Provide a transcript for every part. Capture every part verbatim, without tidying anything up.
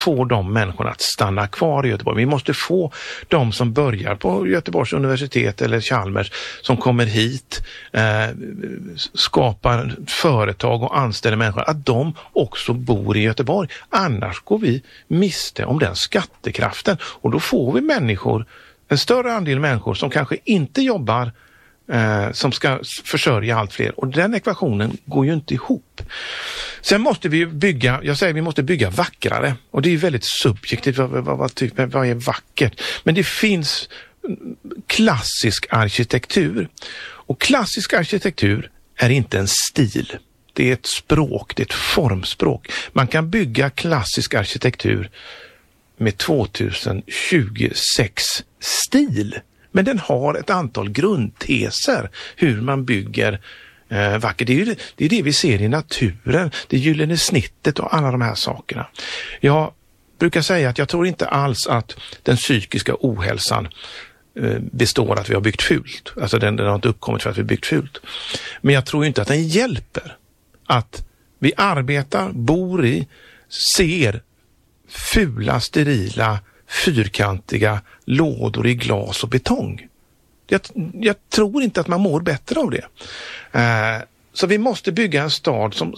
få de människorna att stanna kvar i Göteborg. Vi måste få de som börjar på Göteborgs universitet eller Chalmers som kommer hit, eh, skapar företag och anställer människor, att de också bor i Göteborg. Annars går vi miste om den skattekraften och då får vi människor, en större andel människor som kanske inte jobbar, eh, som ska försörja allt fler. Och den ekvationen går ju inte ihop. Sen måste vi bygga, jag säger vi måste bygga vackrare. Och det är ju väldigt subjektivt, vad, vad, vad, vad är vackert? Men det finns klassisk arkitektur. Och klassisk arkitektur är inte en stil. Det är ett språk, det är ett formspråk. Man kan bygga klassisk arkitektur med tjugohundratjugosex stil. Men den har ett antal grundteser hur man bygger eh, vackert. Det är, ju, det är det vi ser i naturen, det gyllene snittet och alla de här sakerna. Jag brukar säga att jag tror inte alls att den psykiska ohälsan eh, består att vi har byggt fult. Alltså den, den har inte uppkommit för att vi har byggt fult. Men jag tror inte att den hjälper. Att vi arbetar, bor i, ser fula, sterila, fyrkantiga lådor i glas och betong. Jag, jag tror inte att man mår bättre av det. Eh, så vi måste bygga en stad som...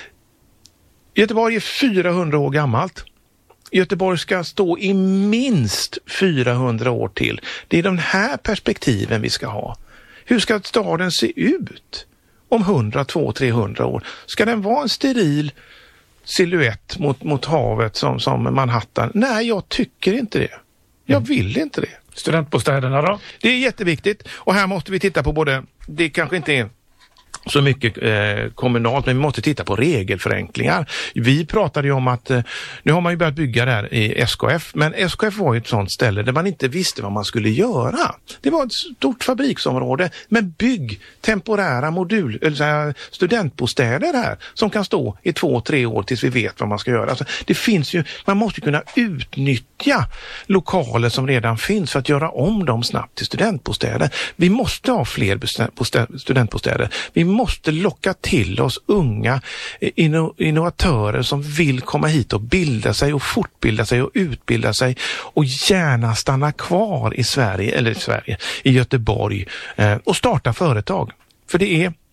Göteborg är fyrahundra år gammalt. Göteborg ska stå i minst fyrahundra år till. Det är de här perspektiven vi ska ha. Hur ska staden se ut om hundra, tvåhundra, trehundra år? Ska den vara en steril silhuett mot, mot havet som, som Manhattan? Nej, jag tycker inte det. Jag mm. vill inte det. Studentbostäderna då? Det är jätteviktigt. Och här måste vi titta på både, det kanske inte är så mycket eh, kommunalt, men vi måste titta på regelförenklingar. Vi pratade ju om att, eh, nu har man ju börjat bygga där i S K F, men S K F var ju ett sånt ställe där man inte visste vad man skulle göra. Det var ett stort fabriksområde, men bygg temporära modul, eller så här, studentbostäder här som kan stå i två, tre år tills vi vet vad man ska göra. Alltså, det finns ju, man måste kunna utnyttja lokaler som redan finns för att göra om dem snabbt till studentbostäder. Vi måste ha fler bostä- studentbostäder. Vi måste locka till oss unga inno- innovatörer som vill komma hit och bilda sig och fortbilda sig och utbilda sig och gärna stanna kvar i Sverige, eller i Sverige, i Göteborg eh, och starta företag. För det är,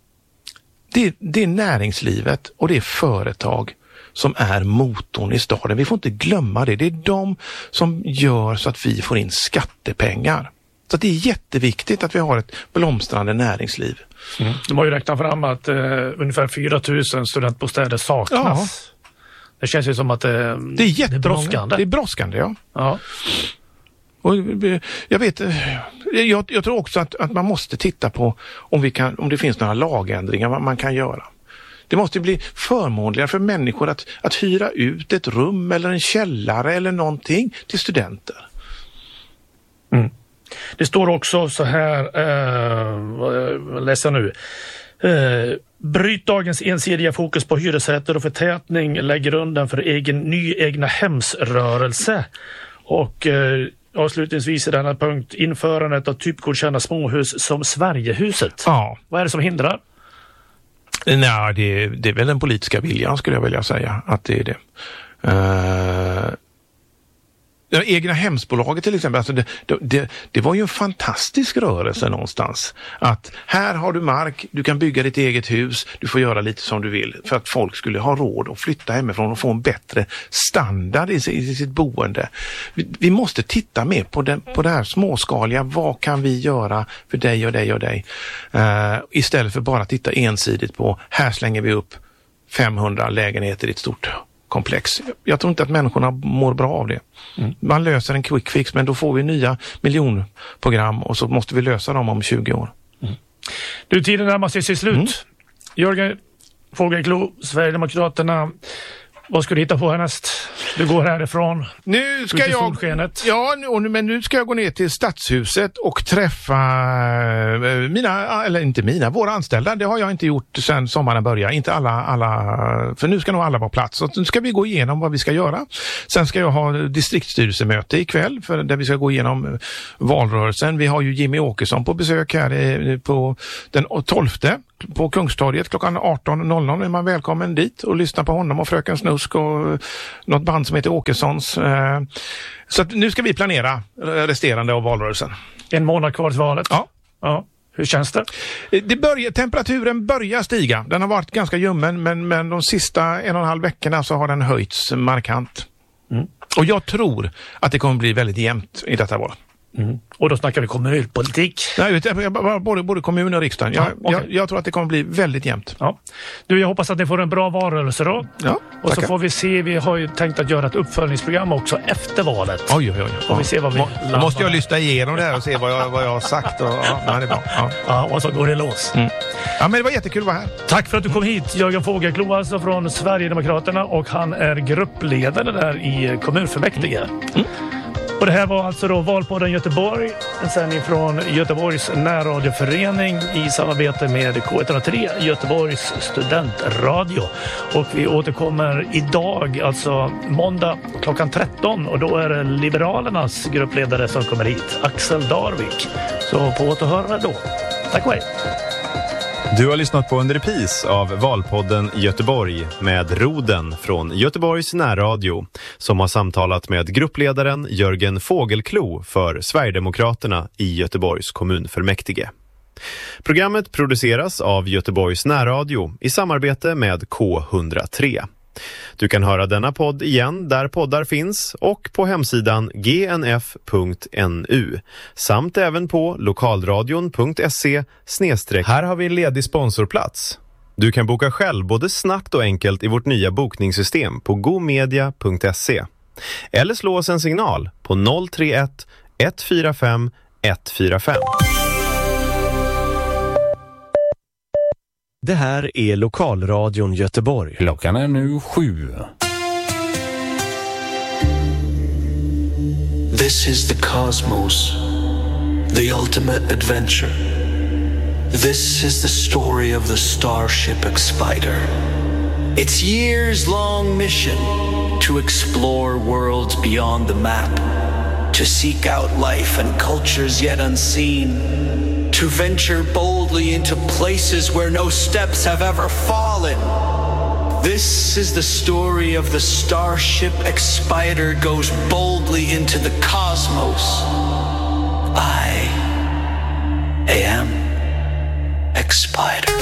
det, det är näringslivet och det är företag som är motorn i staden. Vi får inte glömma det. Det är de som gör så att vi får in skattepengar. Så det är jätteviktigt att vi har ett blomstrande näringsliv. Mm. De har ju räknat fram att eh, ungefär fyra tusen studentbostäder saknas. Ja. Det känns ju som att eh, det är jättemånga. Det är brådskande. Det är brådskande, ja. ja. Och jag vet, jag, jag tror också att, att man måste titta på om, vi kan, om det finns några lagändringar man kan göra. Det måste bli förmånligare för människor att, att hyra ut ett rum eller en källare eller någonting till studenter. Mm. Det står också så här, eh, läser nu. Eh, bryt dagens ensidiga fokus på hyresrätter och förtätning, lägger grunden för egen, ny egna hemsrörelse. Och eh, avslutningsvis i denna punkt, införandet av typgodkända småhus som Sverigehuset. Ja. Vad är det som hindrar? Nej, det, det är väl den politiska viljan, skulle jag vilja säga, att det är det. Uh... Ja, egna hemsbolaget till exempel, alltså det, det, det var ju en fantastisk rörelse någonstans. Att här har du mark, du kan bygga ditt eget hus, du får göra lite som du vill för att folk skulle ha råd att flytta hemifrån och få en bättre standard i, i sitt boende. Vi, vi måste titta mer på, den, på det här småskaliga, vad kan vi göra för dig och dig och dig? Uh, istället för bara titta ensidigt på, här slänger vi upp femhundra lägenheter i ett stort komplex. Jag tror inte att människorna mår bra av det. Mm. Man löser en quick fix, men då får vi nya miljonprogram och så måste vi lösa dem om tjugo år. Mm. Du, tiden närmar sig sitt slut. Mm. Jörgen Fågelklo, Sverigedemokraterna, vad ska du hitta på härnäst? Du går härifrån. Nu ska jag, ja, nu, men nu ska jag gå ner till Stadshuset och träffa mina, eller inte mina, våra anställda. Det har jag inte gjort sedan sommaren började. Inte alla, alla, för nu ska nog alla vara på plats. Så nu ska vi gå igenom vad vi ska göra. Sen ska jag ha distriktsstyrelsemöte ikväll för där vi ska gå igenom valrörelsen. Vi har ju Jimmy Åkesson på besök här på den tolfte. på Kungstorget klockan arton noll noll är man välkommen dit och lyssna på honom och Fröken Snusk och något band som heter Åkessons. Så att nu ska vi planera resterande av valrörelsen. En månad kvar till valet? Ja. Ja. Hur känns det? Det börjar, temperaturen börjar stiga. Den har varit ganska ljummen men, men de sista en och en halv veckorna så har den höjts markant. Mm. Och jag tror att det kommer bli väldigt jämnt i detta val. Mm. Och då snackar vi kommunpolitik. Nej, både, både kommun och riksdagen. Jag, ja, okay. jag, jag tror att det kommer bli väldigt jämnt. Ja. Du, jag hoppas att ni får en bra valrörelse då. Ja, och så får vi se, vi har ju tänkt att göra ett uppföljningsprogram också efter valet. Oj, oj, oj. Får vi se vad vi Må, måste jag lyssna igenom det här och se vad jag, vad jag har sagt. Och, ja, det är bra. Ja. Ja, och så går det lås. Mm. Ja, men det var jättekul att vara här. Tack för att du kom hit, Jörgen Fågelklo, alltså från Sverigedemokraterna, och han är gruppledare där i kommunfullmäktige. Mm. Och det här var alltså då Valpodden Göteborg, en sändning från Göteborgs närradioförening i samarbete med K ett noll tre, Göteborgs studentradio. Och vi återkommer idag, alltså måndag klockan tretton, och då är det Liberalernas gruppledare som kommer hit, Axel Darvik. Så på återhörande då. Tack och hej! Du har lyssnat på en repris av Valpodden Göteborg med Roden från Göteborgs närradio, som har samtalat med gruppledaren Jörgen Fågelklo för Sverigedemokraterna i Göteborgs kommunfullmäktige. Programmet produceras av Göteborgs närradio i samarbete med K ett noll tre. Du kan höra denna podd igen där poddar finns och på hemsidan g n f punkt n u samt även på lokalradion punkt se snedstreck. Här har vi en ledig sponsorplats. Du kan boka själv både snabbt och enkelt i vårt nya bokningssystem på gomedia punkt se. Eller slå oss en signal på noll tre ett ett fyra fem ett fyra fem. Det här är Lokalradion Göteborg. Klockan är nu sju. This is the cosmos, the ultimate adventure. This is the story of the Starship Expider. Its years-long mission to explore worlds beyond the map, to seek out life and cultures yet unseen, to venture boldly into places where no steps have ever fallen. This is the story of the Starship Expider goes boldly into the cosmos. I am Expider.